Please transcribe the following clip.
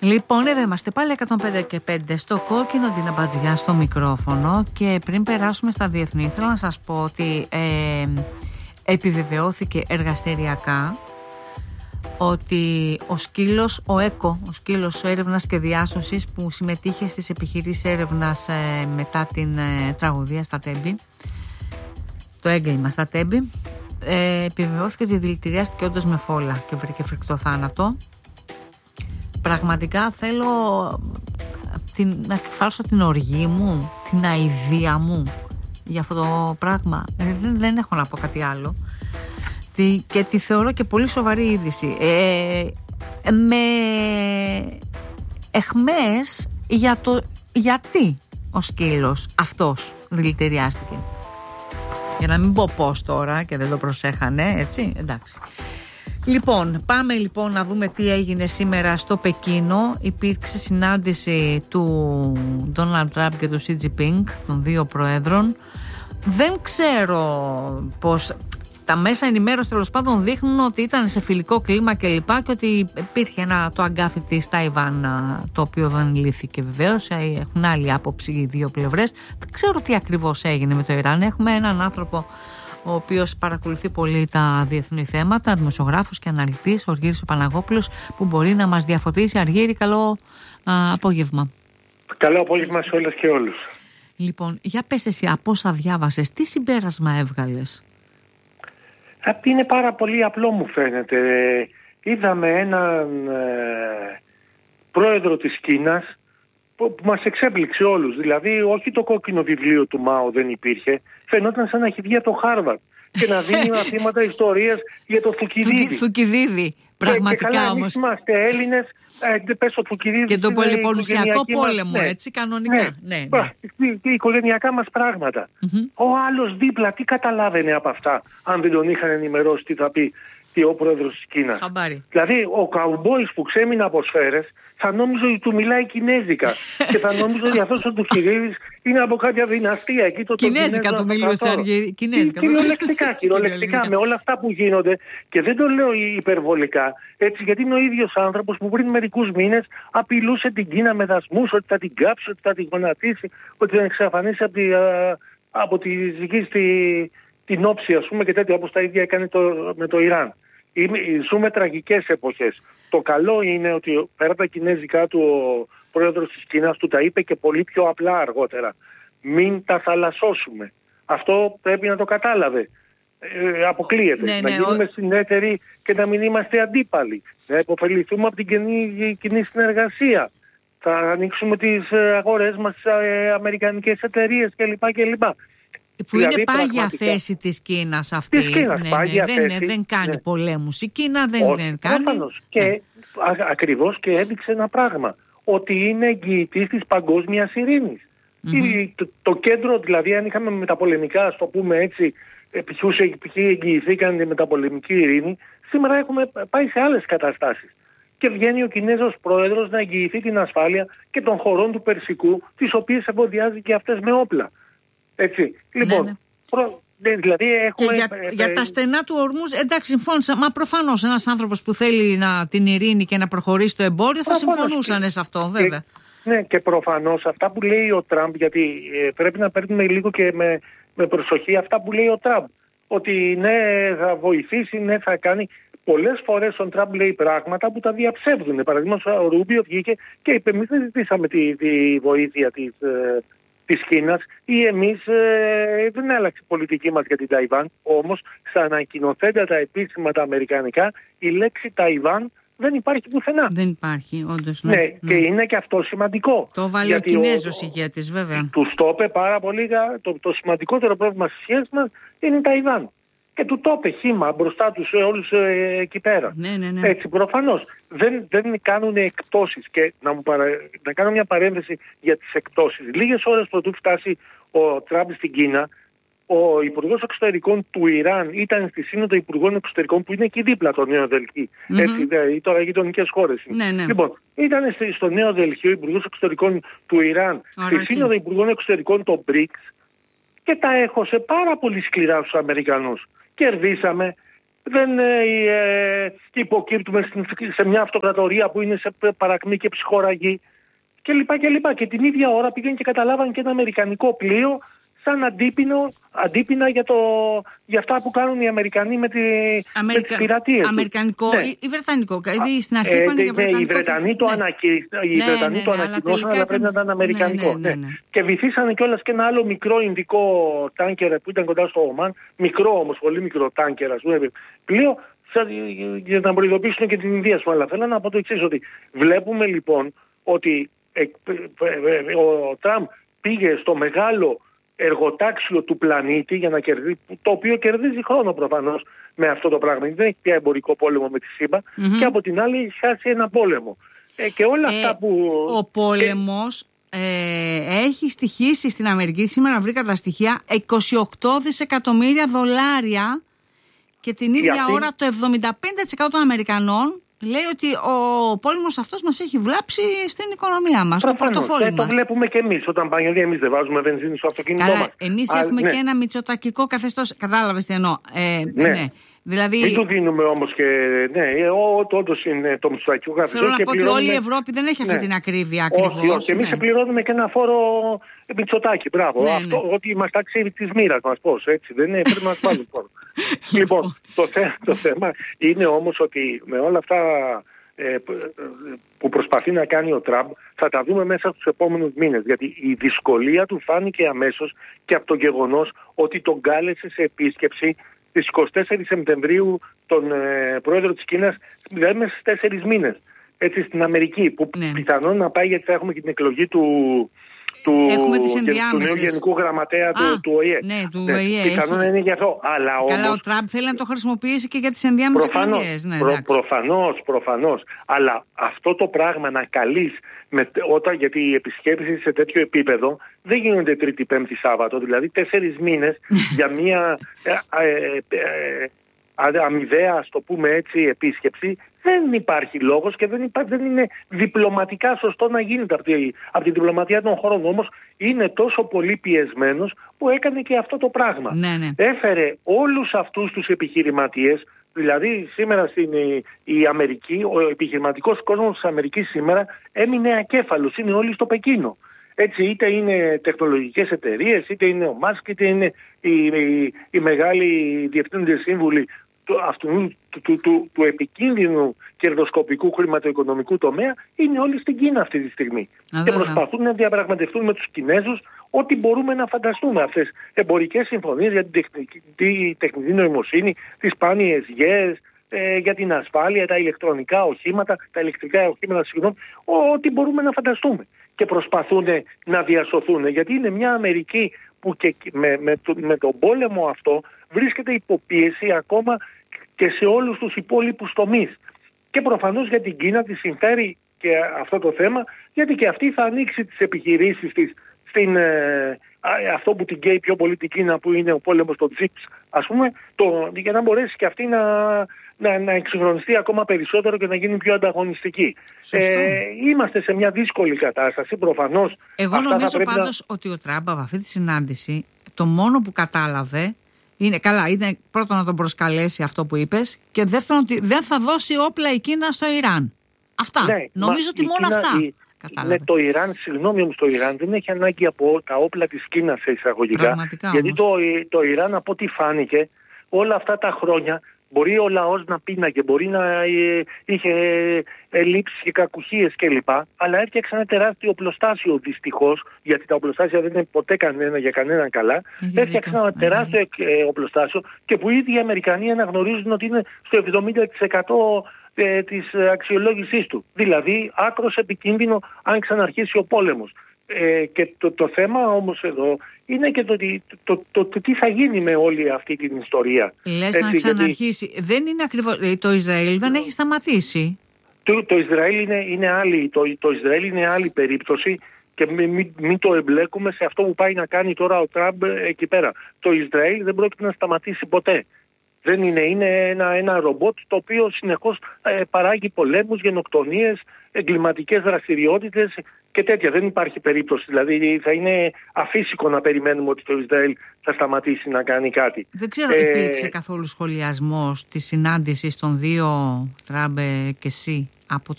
Λοιπόν, εδώ είμαστε πάλι 105 και 5 στο κόκκινο, την Αμπατζιά στο μικρόφωνο. Και πριν περάσουμε στα διεθνή, θέλω να σας πω ότι επιβεβαιώθηκε εργαστηριακά ότι ο σκύλος, ο ΕΚΟ, ο σκύλος έρευνας και διάσωσης που συμμετείχε στις επιχειρήσεις έρευνας μετά την τραγωδία στα Τέμπη, το έγκλημα στα Τέμπη, επιβεβαιώθηκε ότι δηλητηριάστηκε όντως με φόλα και βρήκε φρικτό θάνατο. Πραγματικά θέλω να εκφράσω την οργή μου, την αηδία μου για αυτό το πράγμα. Δεν έχω να πω κάτι άλλο. Και τη θεωρώ και πολύ σοβαρή είδηση. Με εχμές για το γιατί ο σκύλος αυτός δηλητηριάστηκε. Για να μην πω πώς τώρα και δεν το προσέχανε, έτσι, εντάξει. Λοιπόν, πάμε λοιπόν να δούμε τι έγινε σήμερα στο Πεκίνο. Υπήρξε συνάντηση του Ντόναλντ Τραμπ και του Σι Τζινπίνγκ, των δύο προέδρων. Δεν ξέρω πώς... Τα μέσα ενημέρωση τέλος πάντων δείχνουν ότι ήταν σε φιλικό κλίμα κλπ. Και ότι υπήρχε το αγκάθι της Ταϊβάν, το οποίο δεν λύθηκε βεβαίως. Έχουν άλλη άποψη οι δύο πλευρές. Δεν ξέρω τι ακριβώς έγινε με το Ιράν. Έχουμε έναν άνθρωπο ο οποίος παρακολουθεί πολύ τα διεθνή θέματα, δημοσιογράφος και αναλυτής, ο Αργύρης ο Παναγόπουλος, που μπορεί να μας διαφωτίσει. Αργύρη, καλό απόγευμα. Καλό απόγευμα σε όλες και όλους. Λοιπόν, για πες εσύ, από όσα διάβασες, τι συμπέρασμα έβγαλες? Είναι πάρα πολύ απλό, μου φαίνεται. Είδαμε έναν πρόεδρο της Κίνας που μας εξέπληξε όλους. Δηλαδή, όχι το κόκκινο βιβλίο του Μάο δεν υπήρχε. Φαινόταν σαν να έχει βγει από το Χάρβαρντ και να δίνει μαθήματα ιστορίας για το Θουκυδίδη. Πραγματικά όμως. Είμαστε Έλληνες, πες ο Θουκυδίδης. Και τον Πολυπολυσιακό πόλεμο, μας, έτσι, κανονικά. Ναι. Και οικογενειακά μας πράγματα. Ο άλλος δίπλα, τι καταλάβαινε από αυτά, αν δεν τον είχαν ενημερώσει τι θα πει ο πρόεδρος της Κίνας? Δηλαδή, ο καουμπόης που ξέμεινε από σφαίρες θα νόμιζε ότι του μιλάει κινέζικα και θα νόμιζε ότι αυτός ο Θουκυδίδης είναι από κάποια δυναστεία. Εκεί κινέζικα του μιλούσε, Αργύρη. Κυριολεκτικά, με όλα αυτά που γίνονται, και δεν το λέω υπερβολικά, έτσι, γιατί είναι ο ίδιος άνθρωπος που πριν μερικούς μήνες απειλούσε την Κίνα με δασμούς, ότι θα την κάψει, ότι θα την γονατίσει, ότι θα την εξαφανίσει από τη δική την όψη, ας πούμε, και τέτοια, όπως τα ίδια έκανε με το Ιράν. Ζούμε τραγικές εποχές. Το καλό είναι ότι πέρα από τα κινέζικα του, ο πρόεδρος της Κίνας του τα είπε και πολύ πιο απλά αργότερα. Μην τα θαλασσώσουμε. Αυτό πρέπει να το κατάλαβε. Αποκλείεται. Να γίνουμε συνέτεροι και να μην είμαστε αντίπαλοι. Να υποφεληθούμε από την κοινή συνεργασία. Θα ανοίξουμε τις αγορές μας σε αμερικανικές εταιρείες κλπ. Που δηλαδή, είναι πάγια θέση της Κίνας αυτή. Της Κίνας, θέση. Δεν κάνει πολέμους. Η Κίνα δεν κάνει. Και ακριβώς και έδειξε ένα πράγμα. Ότι είναι εγγυητής της παγκόσμιας ειρήνης. Το κέντρο, δηλαδή, αν είχαμε μεταπολεμικά, ας το πούμε έτσι, ποιοι εγγυηθήκαν τη μεταπολεμική ειρήνη, σήμερα έχουμε πάει σε άλλες καταστάσεις. Και βγαίνει ο Κινέζος πρόεδρος να εγγυηθεί την ασφάλεια και των χωρών του Περσικού, τις οποίες εμποδιάζει και αυτές με όπλα. Έτσι. Λοιπόν, δηλαδή έχουμε... για τα στενά του Ορμούζ, εντάξει, συμφώνησα. Μα προφανώς ένας άνθρωπος που θέλει την ειρήνη και να προχωρήσει το εμπόριο θα συμφωνούσαν σε αυτό, βέβαια. Ναι, και προφανώς αυτά που λέει ο Τραμπ, γιατί πρέπει να παίρνουμε λίγο και με προσοχή αυτά που λέει ο Τραμπ. Ότι ναι, θα βοηθήσει, ναι, θα κάνει. Πολλές φορές ο Τραμπ λέει πράγματα που τα διαψεύδουν. Παραδείγματος, ο Ρούμπιο βγήκε και είπε: εμείς δεν ζητήσαμε τη βοήθεια της Κίνας, ή εμείς δεν άλλαξε η πολιτική μας για την Ταϊβάν. Όμως στα ανακοινωθέντα τα επίσημα τα αμερικανικά η λέξη Ταϊβάν δεν υπάρχει πουθενά. Δεν υπάρχει, όντως. Ναι, και είναι και αυτό σημαντικό. Το βάλει ο Κινέζος ηγέτης, βέβαια. Τους το είπε πάρα πολύ. Το σημαντικότερο πρόβλημα στις σχέσεις μας είναι η Ταϊβάν. Και του το είπε χύμα μπροστά τους όλους εκεί πέρα. Ναι. Έτσι, προφανώς δεν κάνουν εκπτώσεις. Και να κάνω μια παρένθεση για τις εκπτώσεις. Λίγες ώρες πρωτού φτάσει ο Τραμπ στην Κίνα, ο Υπουργός Εξωτερικών του Ιράν ήταν στη Σύνοδο Υπουργών Εξωτερικών που είναι εκεί δίπλα το Νέο Δελχή. Έτσι, τώρα γειτονικές χώρες. Ναι. Λοιπόν, ήταν στο Νέο Δελχή ο Υπουργός Εξωτερικών του Ιράν, στη Σύνοδο Υπουργών Εξωτερικών το BRICS, και τα έχωσε πάρα πολύ σκληρά στους Αμερικανούς. Κερδίσαμε, δεν υποκύπτουμε σε μια αυτοκρατορία που είναι σε παρακμή και ψυχοραγή κλπ. Και την ίδια ώρα πήγαν και καταλάβαν και ένα αμερικανικό πλοίο σαν αντίπεινα για αυτά που κάνουν οι Αμερικανοί με τις πειρατείες. Αμερικανικό ή βρετανικό. Στην αρχή είπαν για βρετανικό. Οι Βρετανοί το ανακοινώσαν, αλλά πρέπει να ήταν αμερικανικό. Και βυθίσανε κιόλας και ένα άλλο μικρό ινδικό τάνκερ που ήταν κοντά στο Ομάν, μικρό όμως, πολύ μικρό τάνκερ, ας πούμε, πλοίο, για να προειδοποιήσουν και την Ινδία. Αλλά θέλω να πω το εξής, ότι βλέπουμε λοιπόν ότι ο Τραμπ πήγε στο μεγάλο εργοτάξιο του πλανήτη για να κερδίσει, το οποίο κερδίζει χρόνο προφανώς με αυτό το πράγμα. Δεν έχει πια εμπορικό πόλεμο με τη ΣΥΠΑ και από την άλλη έχει χάσει ένα πόλεμο. Και όλα αυτά που... Ο πόλεμος έχει στοιχήσει στην Αμερική, σήμερα βρήκα τα στοιχεία, $28 δισεκατομμύρια και την ίδια ώρα το 75% των Αμερικανών λέει ότι ο πόλεμος αυτός μας έχει βλάψει στην οικονομία μας, στο πορτοφόλι μας. Το βλέπουμε και εμείς όταν πάμε, γιατί εμείς δεν βάζουμε βενζίνη στο αυτοκίνητό μας. Εμείς έχουμε και ένα μητσοτακικό καθεστώς, κατάλαβες τι εννοώ. Ναι. Δηλαδή... Μην του δίνουμε όμως και. Όντως είναι το μητσοτακικό καθεστώς. Θέλω να πω ότι όλη η Ευρώπη δεν έχει αυτή την ακρίβεια ακριβώς. Όχι, εμείς πληρώνουμε και ένα φόρο Μητσοτάκη. Μπράβο. Ότι είμαστε άξιοι της μοίρας μας. Πώς, έτσι δεν είναι, πρέπει να μας βάλουν φόρο. Λοιπόν, το θέμα είναι όμως ότι με όλα αυτά που προσπαθεί να κάνει ο Τραμπ θα τα δούμε μέσα στους επόμενους μήνες, γιατί η δυσκολία του φάνηκε αμέσως και από το γεγονός ότι τον κάλεσε σε επίσκεψη στις 24 Σεπτεμβρίου τον πρόεδρο της Κίνας, δηλαδή μέσα στις 4 μήνες, έτσι, στην Αμερική, που πιθανόν να πάει, γιατί θα έχουμε και την εκλογή του νέου Γενικού Γραμματέα του ΟΗΕ. Ναι, του ΟΗΕ. Πιθανόν είναι γι' αυτό. Καλά, ο Τραμπ θέλει να το χρησιμοποιήσει και για τις ενδιάμεσες εκλογές. Προφανώς. Αλλά αυτό το πράγμα να καλείς, γιατί η επισκέψη σε τέτοιο επίπεδο δεν γίνονται Τρίτη, Πέμπτη, Σάββατο. Δηλαδή 4 μήνες για μια αμοιβαία, ας το πούμε έτσι, επίσκεψη, δεν υπάρχει λόγος και δεν είναι διπλωματικά σωστό να γίνεται από τη διπλωματία των χωρών. Όμως είναι τόσο πολύ πιεσμένος που έκανε και αυτό το πράγμα. Ναι. Έφερε όλους αυτούς τους επιχειρηματίες, δηλαδή σήμερα η Αμερική, ο επιχειρηματικός κόσμος της Αμερικής σήμερα έμεινε ακέφαλος, είναι όλοι στο Πεκίνο. Έτσι, είτε είναι τεχνολογικές εταιρείες, είτε είναι ο Μάσκ, είτε είναι οι μεγάλοι διευθύνοντες σύμβουλοι του επικίνδυνου κερδοσκοπικού χρηματοοικονομικού τομέα, είναι όλοι στην Κίνα αυτή τη στιγμή. Και προσπαθούν να διαπραγματευτούν με τους Κινέζους ό,τι μπορούμε να φανταστούμε. Αυτές εμπορικές συμφωνίες για την τεχνητή νοημοσύνη, τις σπάνιες γέες, για την ασφάλεια, τα ηλεκτρικά οχήματα, ό,τι μπορούμε να φανταστούμε. Και προσπαθούν να διασωθούν, γιατί είναι μια Αμερική που και με τον πόλεμο αυτό βρίσκεται υποπίεση ακόμα και σε όλους τους υπόλοιπους τομείς. Και προφανώς για την Κίνα της συμφέρει και αυτό το θέμα, γιατί και αυτή θα ανοίξει τις επιχειρήσεις της στην αυτό που την καίει πιο πολύ την Κίνα, που είναι ο πόλεμος των chips, ας πούμε, για να μπορέσει και αυτή να εξυγχρονιστεί ακόμα περισσότερο και να γίνει πιο ανταγωνιστική. Είμαστε σε μια δύσκολη κατάσταση, προφανώς. Εγώ νομίζω πάντως ότι ο Τραμπ από αυτή τη συνάντηση το μόνο που κατάλαβε είναι πρώτον να τον προσκαλέσει αυτό που είπες, και δεύτερον ότι δεν θα δώσει όπλα η Κίνα στο Ιράν. Αυτά. Ναι, νομίζω ότι μόνο αυτά. Ναι, το Ιράν, συγγνώμη όμως, το Ιράν δεν έχει ανάγκη από τα όπλα της Κίνας σε εισαγωγικά. Πραγματικά, γιατί το Ιράν, από ό,τι φάνηκε όλα αυτά τα χρόνια, μπορεί ο λαός να πίναγε, μπορεί να είχε ελλείψεις και κακουχίες κλπ. Αλλά έφτιαξε ένα τεράστιο οπλοστάσιο, δυστυχώς, γιατί τα οπλοστάσια δεν είναι ποτέ κανένα για κανέναν καλά. Έφτιαξε ένα τεράστιο οπλοστάσιο, και που ήδη οι Αμερικανοί αναγνωρίζουν ότι είναι στο 70% της αξιολόγησής του. Δηλαδή άκρος επικίνδυνο αν ξαναρχίσει ο πόλεμος. Και το θέμα όμως εδώ είναι και το τι θα γίνει με όλη αυτή την ιστορία. Λες να ξαναρχίσει. Γιατί... Δεν είναι ακριβώς. Το Ισραήλ δεν έχει σταματήσει. Το Ισραήλ είναι άλλη περίπτωση, και μην το εμπλέκουμε σε αυτό που πάει να κάνει τώρα ο Τραμπ εκεί πέρα. Το Ισραήλ δεν πρόκειται να σταματήσει ποτέ. Δεν είναι ένα ρομπότ το οποίο συνεχώς παράγει πολέμους, γενοκτονίες, εγκληματικές δραστηριότητες και τέτοια. Δεν υπάρχει περίπτωση. Δηλαδή θα είναι αφύσικο να περιμένουμε ότι το Ισραήλ θα σταματήσει να κάνει κάτι. Δεν ξέρω, υπήρξε καθόλου σχολιασμός της συνάντησης των δύο, Τραμπ και Σι, από